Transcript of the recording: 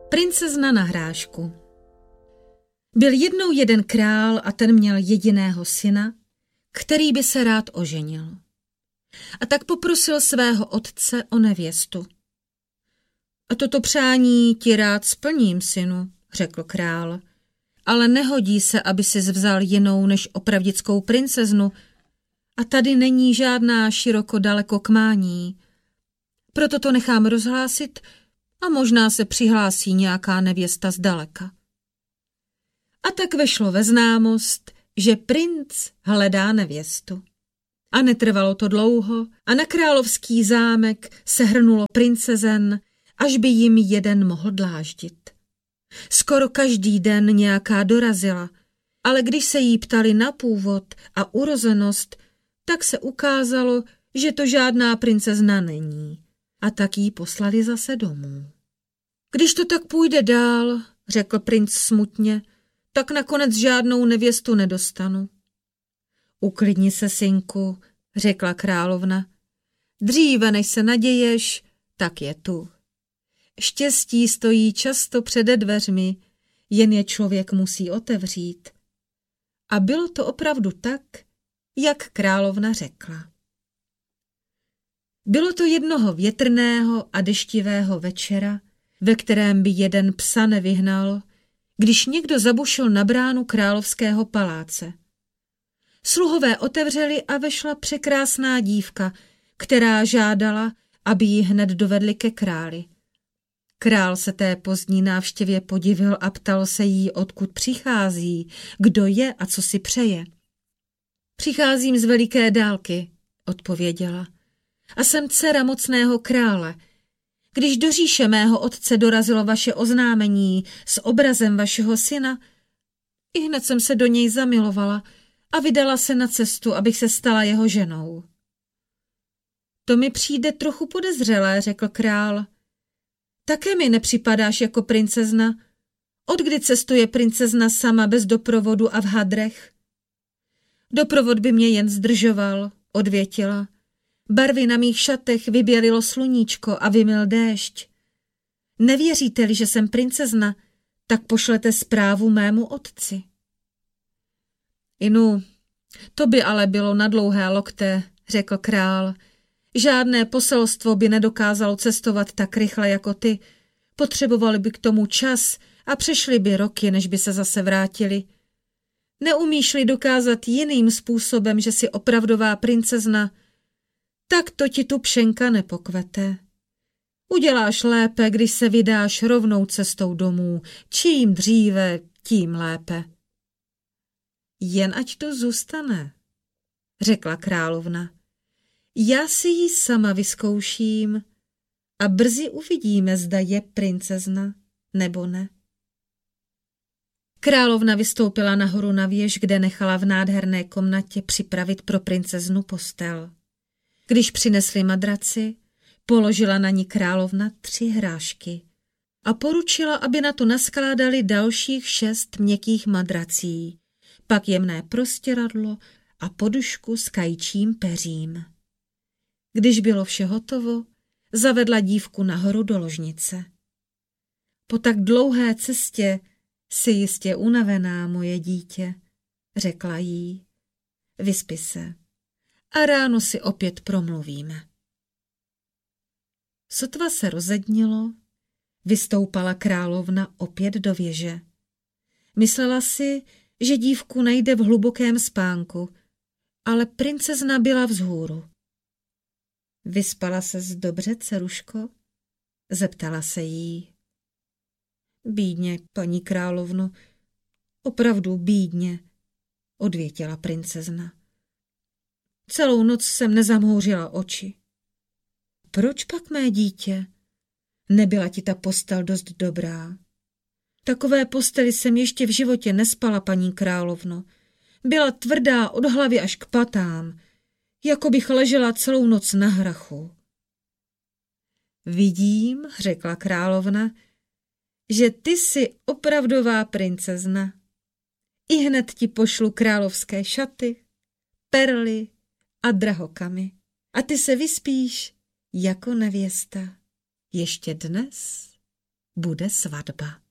Princezna na hrášku. Byl jednou jeden král a ten měl jediného syna, který by se rád oženil. A tak poprosil svého otce o nevěstu. A toto přání ti rád splním, synu, řekl král, ale nehodí se, aby si vzal jinou než opravdickou princeznu a tady není žádná široko daleko kmání. Proto to nechám rozhlásit a možná se přihlásí nějaká nevěsta zdaleka. A tak vešlo ve známost, že princ hledá nevěstu. A netrvalo to dlouho a na královský zámek se hrnulo princezen, až by jim jeden mohl dláždit. Skoro každý den nějaká dorazila, ale když se jí ptali na původ a urozenost, tak se ukázalo, že to žádná princezna není. A tak jí poslali zase domů. Když to tak půjde dál, řekl princ smutně, tak nakonec žádnou nevěstu nedostanu. Uklidni se, synku, řekla královna. Dříve než se naděješ, tak je tu. Štěstí stojí často přede dveřmi, jen je člověk musí otevřít. A bylo to opravdu tak, jak královna řekla. Bylo to jednoho větrného a deštivého večera, ve kterém by jeden psa nevyhnal, když někdo zabušil na bránu královského paláce. Sluhové otevřeli a vešla překrásná dívka, která žádala, aby ji hned dovedli ke králi. Král se té pozdní návštěvě podivil a ptal se jí, odkud přichází, kdo je a co si přeje. Přicházím z veliké dálky, odpověděla, a jsem dcera mocného krále. Když do říše mého otce dorazilo vaše oznámení s obrazem vašeho syna, ihned jsem se do něj zamilovala a vydala se na cestu, abych se stala jeho ženou. To mi přijde trochu podezřelé, řekl král. Také mi nepřipadáš jako princezna. Odkdy cestuje princezna sama bez doprovodu a v hadrech? Doprovod by mě jen zdržoval, odvětila. Barvy na mých šatech vybělilo sluníčko a vymyl déšť. Nevěříte-li, že jsem princezna, tak pošlete zprávu mému otci. Inu, to by ale bylo na dlouhé lokte, řekl král. Žádné poselstvo by nedokázalo cestovat tak rychle jako ty. Potřebovali by k tomu čas a přešly by roky, než by se zase vrátili. Neumíš-li dokázat jiným způsobem, že jsi opravdová princezna, tak to ti tu pšenka nepokvete. Uděláš lépe, když se vydáš rovnou cestou domů. Čím dříve, tím lépe. Jen ať to zůstane, řekla královna. Já si ji sama vyzkouším a brzy uvidíme, zda je princezna nebo ne. Královna vystoupila nahoru na věž, kde nechala v nádherné komnatě připravit pro princeznu postel. Když přinesli madraci, položila na ní královna 3 hrášky a poručila, aby na to naskládali dalších 6 měkkých madrací, pak jemné prostěradlo a podušku s kajčím peřím. Když bylo vše hotovo, zavedla dívku nahoru do ložnice. Po tak dlouhé cestě jsi jistě unavená, moje dítě, řekla jí. Vyspi se a ráno si opět promluvíme. Sotva se rozednilo, vystoupala královna opět do věže. Myslela si, že dívku najde v hlubokém spánku, ale princezna byla vzhůru. Vyspala ses dobře, dceruško? Zeptala se jí. Bídně, paní královno, opravdu bídně, odvětila princezna. Celou noc jsem nezamhouřila oči. Proč pak, mé dítě? Nebyla ti ta postel dost dobrá? Takové posteli jsem ještě v životě nespala, paní královno. Byla tvrdá od hlavy až k patám, jako bych ležela celou noc na hrachu. Vidím, řekla královna, že ty jsi opravdová princezna. Ihned ti pošlu královské šaty, perly a drahokamy. A ty se vyspíš jako nevěsta. Ještě dnes bude svatba.